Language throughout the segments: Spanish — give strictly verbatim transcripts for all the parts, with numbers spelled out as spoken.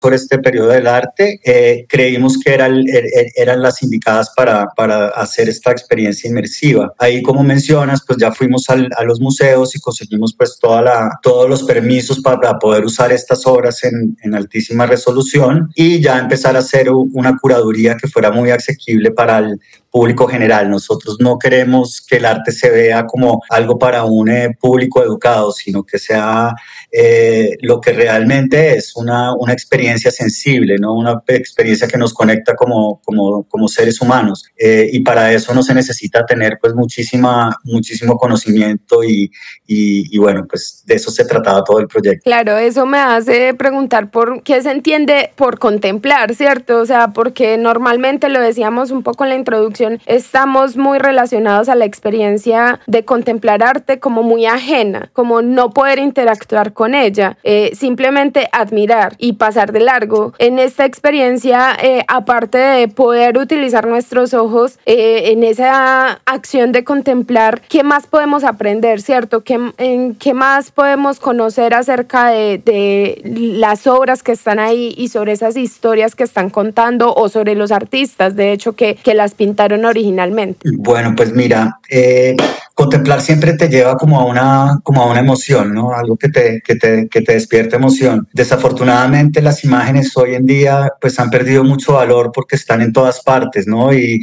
sobre este periodo del arte, eh, creímos que era el, er, eran las indicadas para, para hacer esta experiencia inmersiva. Ahí, como mencionas, pues ya fuimos al, a los museos y conseguimos pues toda la, todos los permisos para poder usar estas obras en, en altísima resolución y ya empezar a hacer una curaduría que fuera muy asequible para el público general. Nosotros no queremos que el arte se vea como algo para un eh, público educado, sino que sea eh, lo que realmente es una, una experiencia sensible, ¿no? Una experiencia que nos conecta como, como, como seres humanos. Eh, y para eso no se necesita tener pues muchísima, muchísimo conocimiento y, y, y bueno, pues de eso se trataba todo el proyecto. Claro, eso me hace preguntar por qué se entiende por contemplar, ¿cierto? O sea, porque normalmente lo decíamos un poco en la introducción, estamos muy relacionados a la experiencia de contemplar arte como muy ajena, como no poder interactuar con ella, eh, simplemente admirar y pasar de largo. En esta experiencia, eh, aparte de poder utilizar nuestros ojos eh, en esa acción de contemplar, ¿qué más podemos aprender, cierto? ¿Qué, en, ¿Qué más podemos conocer acerca de, de las obras que están ahí y sobre esas historias que están contando o sobre los artistas, de hecho, que, que las pintaron originalmente? Bueno, pues mira, eh, contemplar siempre te lleva como a una, como a una emoción, ¿no? Algo que te, que te, que te despierta emoción. Desafortunadamente las imágenes hoy en día pues han perdido mucho valor porque están en todas partes, ¿no? Y,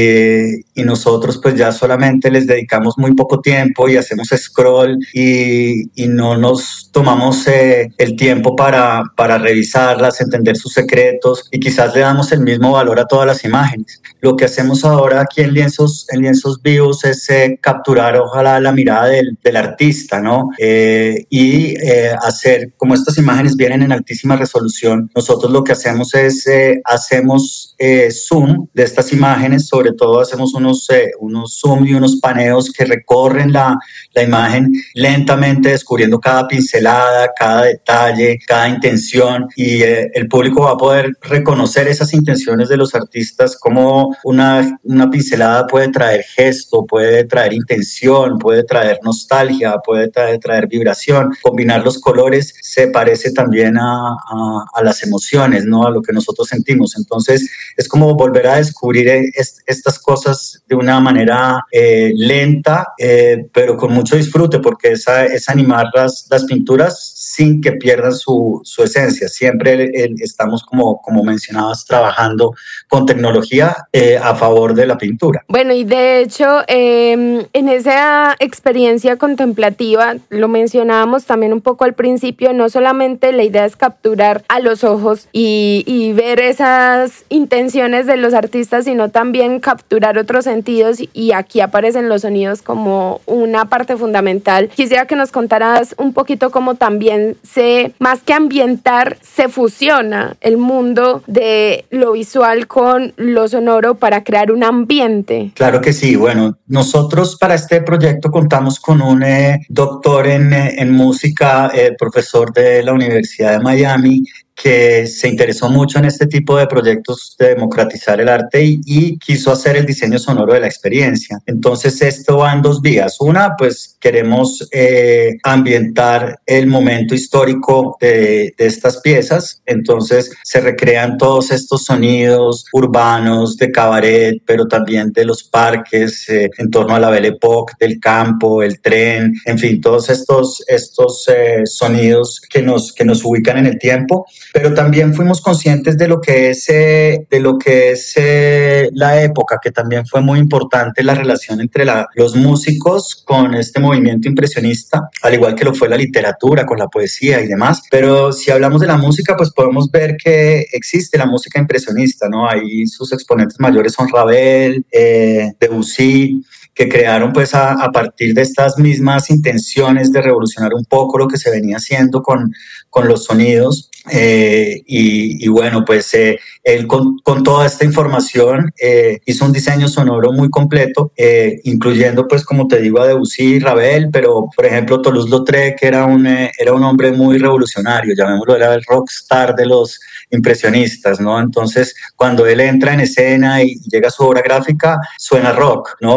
y, y nosotros pues ya solamente les dedicamos muy poco tiempo y hacemos scroll y, y no nos tomamos eh, el tiempo para, para revisarlas, entender sus secretos y quizás le damos el mismo valor a todas las imágenes. Lo que hacemos ahora aquí en Lienzos, en Lienzos Vivos es eh, capturar ojalá la mirada del, del artista, ¿no? Eh, y eh, hacer, como estas imágenes vienen en altísima resolución, nosotros lo que hacemos es, eh, hacemos eh, zoom de estas imágenes, sobre todo hacemos unos, eh, unos zoom y unos paneos que recorren la, la imagen lentamente, descubriendo cada pincelada, cada detalle, cada intención, y eh, el público va a poder reconocer esas intenciones de los artistas, como una, una pincelada puede traer gesto, puede traer intención, puede traer nostalgia, puede traer, traer vibración. Combinar los colores se parece también a, a, a las emociones, ¿no? A lo que nosotros sentimos. Entonces es como volver a descubrir est- estas cosas de una manera eh, lenta, eh, pero con mucho disfrute, porque esa, es animar las, las pinturas sin que pierdan su, su esencia. Siempre el, el, estamos, como, como mencionabas, trabajando con tecnología eh, a favor de la pintura. Bueno, y de hecho, eh, en esa experiencia contemplativa, lo mencionábamos también un poco al principio, no solamente la idea es capturar a los ojos y, y ver esas intenciones de los artistas, sino también capturar otros sentidos, y aquí aparecen los sonidos como una parte fundamental. Quisiera que nos contaras un poquito cómo también se, más que ambientar, se fusiona el mundo de lo visual con lo sonoro para crear un ambiente. Claro que sí. Bueno, nosotros para este proyecto contamos con un eh, doctor en, eh, en música, eh, profesor de la Universidad de Miami, que se interesó mucho en este tipo de proyectos de democratizar el arte y, y quiso hacer el diseño sonoro de la experiencia. Entonces esto va en dos vías. Una, pues queremos eh, ambientar el momento histórico de, de estas piezas. Entonces se recrean todos estos sonidos urbanos de cabaret, pero también de los parques eh, en torno a la Belle Époque, del campo, el tren, en fin, todos estos, estos eh, sonidos que nos, que nos ubican en el tiempo. Pero también fuimos conscientes de lo que es, eh, de lo que es eh, la época, que también fue muy importante la relación entre la, los músicos con este movimiento impresionista, al igual que lo fue la literatura, con la poesía y demás. Pero si hablamos de la música, pues podemos ver que existe la música impresionista, ¿no? Ahí sus exponentes mayores son Ravel, eh, Debussy, que crearon pues a, a partir de estas mismas intenciones de revolucionar un poco lo que se venía haciendo con, con los sonidos. Eh, y, y bueno, pues eh, él con, con toda esta información eh, hizo un diseño sonoro muy completo, eh, incluyendo pues como te digo a Debussy y Ravel, pero por ejemplo Toulouse-Lautrec, que era un, eh, era un hombre muy revolucionario, llamémoslo, era el rockstar de los impresionistas, ¿no? Entonces cuando él entra en escena y llega a su obra gráfica, suena rock, ¿no? Como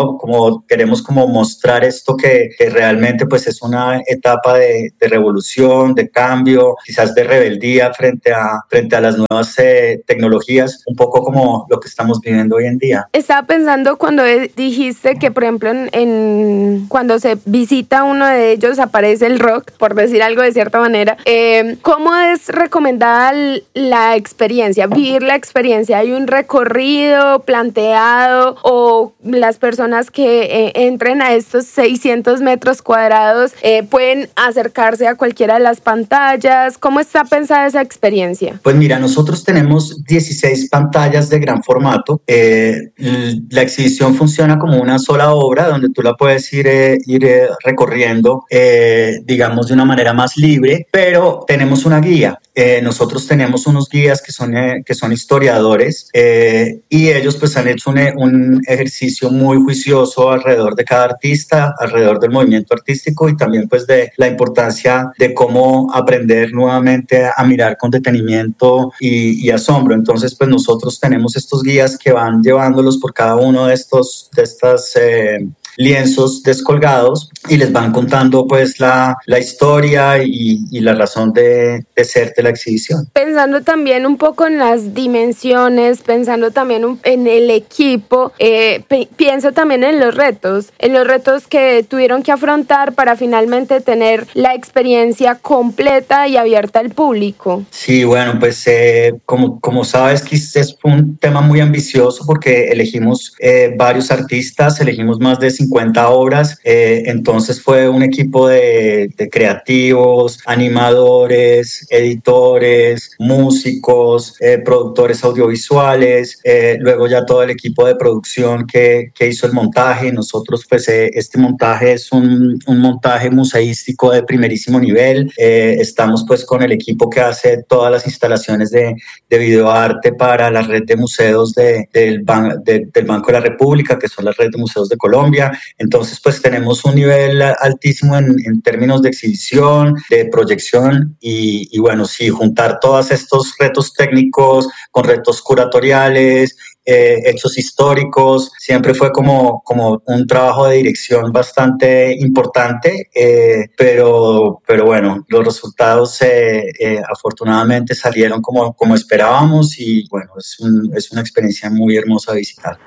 como, queremos como mostrar esto que, que realmente pues es una etapa de, de revolución, de cambio, quizás de rebeldía frente a, frente a las nuevas eh, tecnologías, un poco como lo que estamos viviendo hoy en día. Estaba pensando cuando dijiste que, por ejemplo, en, en cuando se visita uno de ellos aparece el rock, por decir algo de cierta manera. Eh, ¿Cómo es recomendada la experiencia, vivir la experiencia? ¿Hay un recorrido planteado o las personas que eh, entren a estos seiscientos metros cuadrados eh, pueden acercarse a cualquiera de las pantallas? ¿Cómo está pensada esa experiencia? Pues mira, nosotros tenemos dieciséis pantallas de gran formato. Eh, la exhibición funciona como una sola obra donde tú la puedes ir, eh, ir eh, recorriendo, eh, digamos, de una manera más libre, pero tenemos una guía. Eh, nosotros tenemos unos guías que son, eh, que son historiadores eh, y ellos pues han hecho un, un ejercicio muy juicioso alrededor de cada artista, alrededor del movimiento artístico y también pues de la importancia de cómo aprender nuevamente a mirar con detenimiento y, y asombro. Entonces pues nosotros tenemos estos guías que van llevándolos por cada uno de estos de estas eh, lienzos descolgados y les van contando pues la, la historia y, y la razón de, de ser de la exhibición. Pensando también un poco en las dimensiones, pensando también un, en el equipo, eh, p- pienso también en los retos, en los retos que tuvieron que afrontar para finalmente tener la experiencia completa y abierta al público. Sí, bueno, pues eh, como, como sabes, quizás fue un tema muy ambicioso porque elegimos eh, varios artistas, elegimos más de cincuenta obras, eh, entonces fue un equipo de, de creativos, animadores, editores, músicos, eh, productores audiovisuales, eh, luego ya todo el equipo de producción que, que hizo el montaje. Nosotros pues eh, este montaje es un, un montaje museístico de primerísimo nivel, eh, estamos pues con el equipo que hace todas las instalaciones de, de videoarte para la red de museos de, del, ban, de, del Banco de la República, que son la red de museos de Colombia. Entonces pues tenemos un nivel altísimo en, en términos de exhibición, de proyección y, y bueno, sí, juntar todos estos retos técnicos con retos curatoriales, eh, hechos históricos, siempre fue como, como un trabajo de dirección bastante importante, eh, pero, pero bueno, los resultados eh, eh, afortunadamente salieron como, como esperábamos y bueno, es, un, es una experiencia muy hermosa visitar.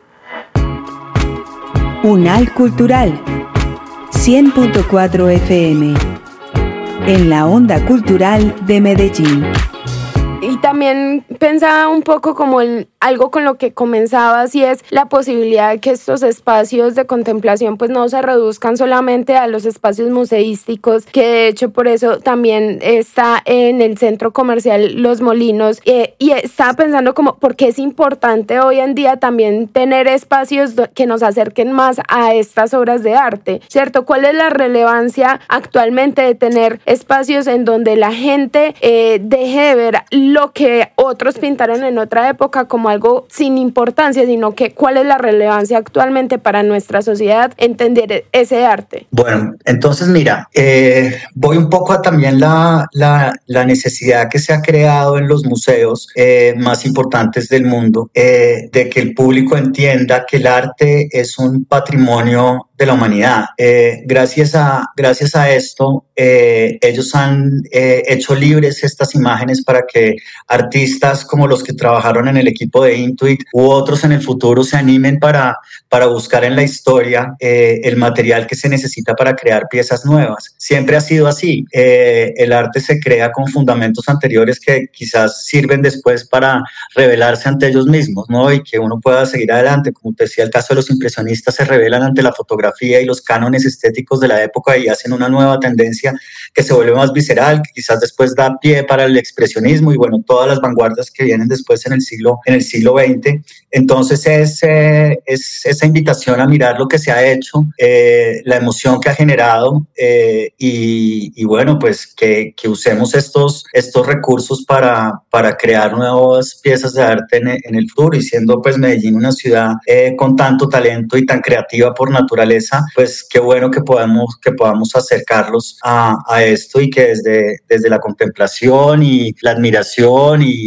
Unal Cultural, cien punto cuatro F M, en la onda cultural de Medellín. Y también pensaba un poco como en algo con lo que comenzabas y es la posibilidad de que estos espacios de contemplación pues no se reduzcan solamente a los espacios museísticos, que de hecho por eso también está en el centro comercial Los Molinos, eh, y estaba pensando como por qué es importante hoy en día también tener espacios que nos acerquen más a estas obras de arte, ¿cierto? ¿Cuál es la relevancia actualmente de tener espacios en donde la gente eh, deje de ver lo que otros pintaron en otra época como algo sin importancia, sino que cuál es la relevancia actualmente para nuestra sociedad entender ese arte? Bueno, entonces mira, eh, voy un poco a también la, la, la necesidad que se ha creado en los museos eh, más importantes del mundo, eh, de que el público entienda que el arte es un patrimonio de la humanidad. Eh, gracias a, gracias a esto, eh, ellos han eh, hecho libres estas imágenes para que artistas como los que trabajaron en el equipo de Intuit u otros en el futuro se animen para, para buscar en la historia eh, el material que se necesita para crear piezas nuevas. Siempre ha sido así. Eh, el arte se crea con fundamentos anteriores que quizás sirven después para revelarse ante ellos mismos, ¿no? Y que uno pueda seguir adelante. Como te decía, el caso de los impresionistas se revelan ante la fotografía y los cánones estéticos de la época y hacen una nueva tendencia que se vuelve más visceral, que quizás después da pie para el expresionismo y bueno, todas las vanguardias que vienen después en el siglo, en el siglo veinte. Entonces es, eh, es esa invitación a mirar lo que se ha hecho, eh, la emoción que ha generado eh, y, y bueno, pues que, que usemos estos, estos recursos para, para crear nuevas piezas de arte en, en el futuro, y siendo pues Medellín una ciudad eh, con tanto talento y tan creativa por naturaleza, pues qué bueno que podamos, que podamos acercarlos a, a esto y que desde, desde la contemplación y la admiración y,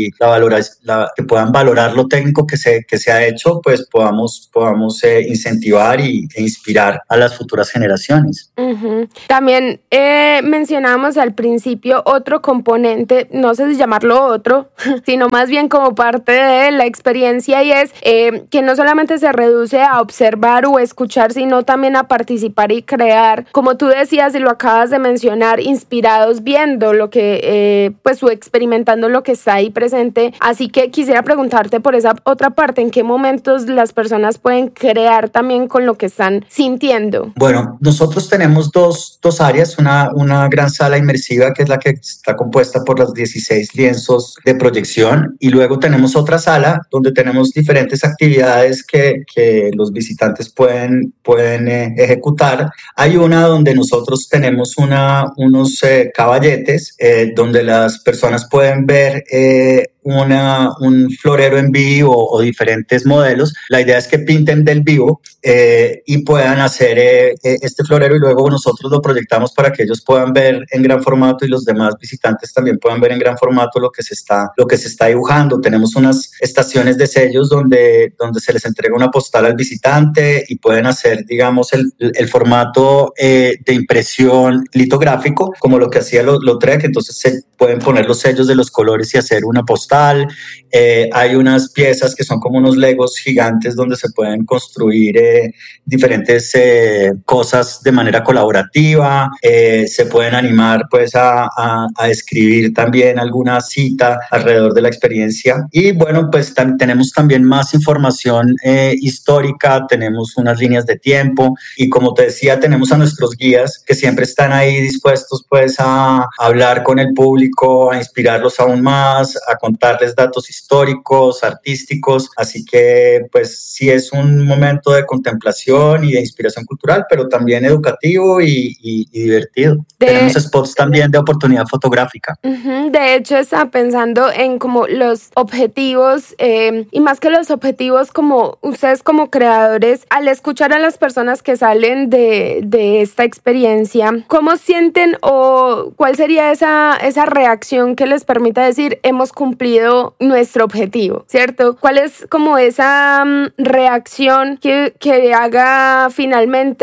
y la valora, la, que puedan valorar lo técnico que se, que se ha hecho, pues podamos, podamos eh, incentivar y, e inspirar a las futuras generaciones. Uh-huh. También eh, mencionamos al principio otro componente, no sé si llamarlo otro, sino más bien como parte de la experiencia, y es eh, que no solamente se reduce a observar o escuchar, sino también a participar y crear, como tú decías y lo acabas de mencionar, inspirados viendo lo que, eh, pues, o experimentando lo que está ahí presente. Así que quisiera preguntarte por esa otra parte, ¿en qué momentos las personas pueden crear también con lo que están sintiendo? Bueno, nosotros tenemos dos, dos áreas, una, una gran sala inmersiva que es la que está compuesta por los dieciséis lienzos de proyección, y luego tenemos otra sala donde tenemos diferentes actividades que, que los visitantes pueden, pueden eh, ejecutar. Hay una donde nosotros tenemos una, unos eh, caballetes eh, donde las personas pueden ver eh, Una, un florero en vivo o diferentes modelos. La idea es que pinten del vivo eh, y puedan hacer eh, este florero, y luego nosotros lo proyectamos para que ellos puedan ver en gran formato y los demás visitantes también puedan ver en gran formato lo que se está, lo que se está dibujando. Tenemos unas estaciones de sellos donde, donde se les entrega una postal al visitante y pueden hacer, digamos, el, el formato eh, de impresión litográfico, como lo que hacía Lautrec. Entonces se pueden poner los sellos de los colores y hacer una postal. Eh, hay unas piezas que son como unos legos gigantes donde se pueden construir eh, diferentes eh, cosas de manera colaborativa. Eh, se pueden animar pues a, a, a escribir también alguna cita alrededor de la experiencia. Y bueno, pues tam- tenemos también más información eh, histórica, tenemos unas líneas de tiempo, y como te decía, tenemos a nuestros guías que siempre están ahí dispuestos pues a hablar con el público, a inspirarlos aún más, a contar darles datos históricos, artísticos. Así que pues sí, es un momento de contemplación y de inspiración cultural, pero también educativo y, y, y divertido. De... Tenemos spots también de oportunidad fotográfica. Uh-huh. De hecho, estaba pensando en como los objetivos eh, y más que los objetivos, como ustedes como creadores, al escuchar a las personas que salen de, de esta experiencia, ¿cómo sienten o cuál sería esa, esa reacción que les permita decir hemos cumplido nuestro objetivo, ¿cierto? ¿Cuál es como esa um, reacción que, que haga finalmente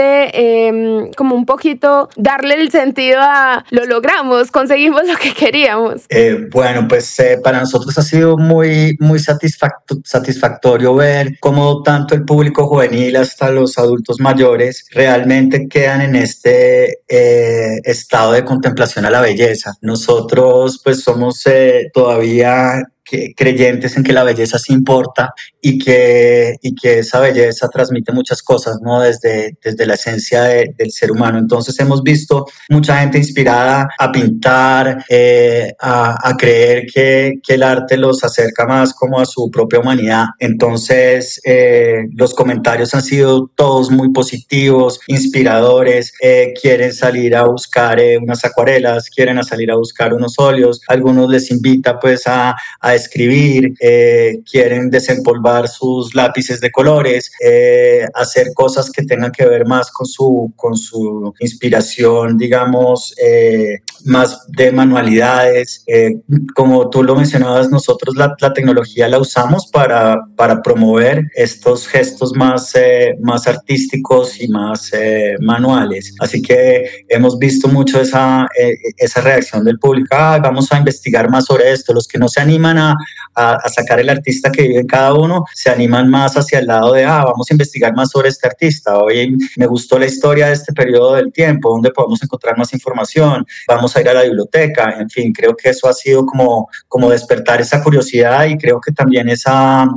eh, como un poquito darle el sentido a lo logramos, conseguimos lo que queríamos? Eh, bueno, pues eh, para nosotros ha sido muy, muy satisfact- satisfactorio ver cómo tanto el público juvenil hasta los adultos mayores realmente quedan en este eh, estado de contemplación a la belleza. Nosotros pues somos eh, todavía Que, creyentes en que la belleza sí importa y que, y que esa belleza transmite muchas cosas, ¿no? Desde, desde la esencia de, del ser humano. Entonces hemos visto mucha gente inspirada a pintar, eh, a, a creer que, que el arte los acerca más como a su propia humanidad. Entonces eh, los comentarios han sido todos muy positivos, inspiradores. Eh, quieren salir a buscar eh, unas acuarelas, quieren a salir a buscar unos óleos. Algunos les invita pues a, a escribir, eh, quieren desempolvar sus lápices de colores, eh, hacer cosas que tengan que ver más con su, con su inspiración, digamos, eh, más de manualidades. Eh, como tú lo mencionabas, nosotros la, la tecnología la usamos para, para promover estos gestos más, eh, más artísticos y más eh, manuales. Así que hemos visto mucho esa, eh, esa reacción del público. Ah, vamos a investigar más sobre esto. Los que no se animan a A, a sacar el artista que vive en cada uno, se animan más hacia el lado de, ah, vamos a investigar más sobre este artista. Oye, me gustó la historia de este periodo del tiempo, ¿dónde podemos encontrar más información? Vamos a ir a la biblioteca. En fin, creo que eso ha sido como, como despertar esa curiosidad, y creo que también esa,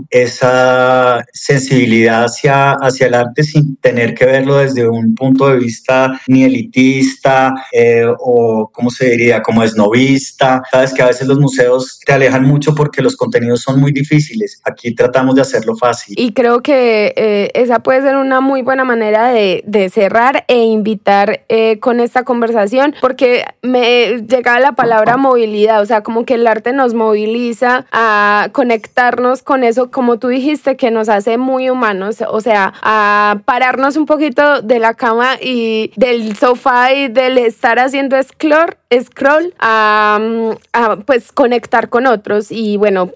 esa sensibilidad hacia, hacia el arte sin tener que verlo desde un punto de vista ni elitista eh, o, ¿cómo se diría?, como esnovista. Sabes que a veces los museos te alejan mucho porque los contenidos son muy difíciles. Aquí tratamos de hacerlo fácil. Y creo que eh, esa puede ser una muy buena manera de, de cerrar e invitar eh, con esta conversación, porque me llegaba la palabra movilidad, o sea, como que el arte nos moviliza a conectarnos con eso, como tú dijiste, que nos hace muy humanos, o sea, a pararnos un poquito de la cama y del sofá y del estar haciendo scroll, scroll a, a pues conectar con otros. Y bueno,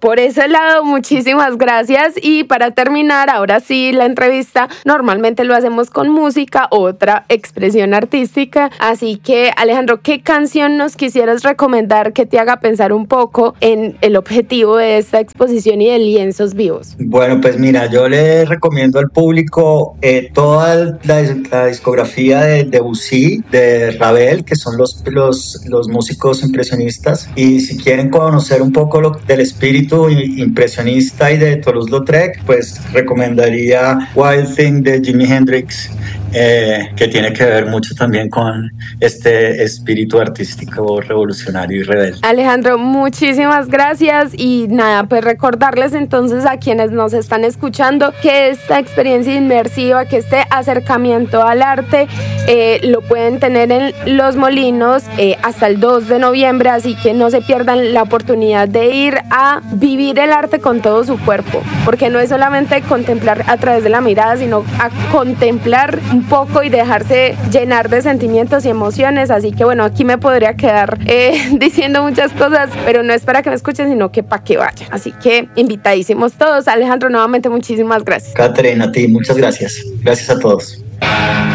por ese lado, muchísimas gracias. Y para terminar, ahora sí, la entrevista, normalmente lo hacemos con música, otra expresión artística. Así que, Alejandro, ¿qué canción nos quisieras recomendar que te haga pensar un poco en el objetivo de esta exposición y de Lienzos Vivos? Bueno, pues mira, yo le recomiendo al público eh, toda la, la discografía de Debussy, de Ravel, que son los, los, los músicos impresionistas. Y si quieren conocer un poco lo, del espíritu impresionista y de Toulouse-Lautrec, pues recomendaría Wild Thing de Jimi Hendrix, eh, que tiene que ver mucho también con este espíritu artístico revolucionario y rebelde. Alejandro, muchísimas gracias. Y nada, pues recordarles entonces a quienes nos están escuchando que esta experiencia inmersiva, que este acercamiento al arte eh, lo pueden tener en Los Molinos eh, hasta el dos de noviembre, así que no se pierdan la oportunidad de ir a vivir el arte con todo su cuerpo, porque no es solamente contemplar a través de la mirada, sino a contemplar un poco y dejarse llenar de sentimientos y emociones. Así que bueno, aquí me podría quedar eh, diciendo muchas cosas, pero no es para que me escuchen, sino que para que vayan. Así que invitadísimos todos. Alejandro, nuevamente muchísimas gracias. Catherine, a ti, muchas gracias. Gracias a todos.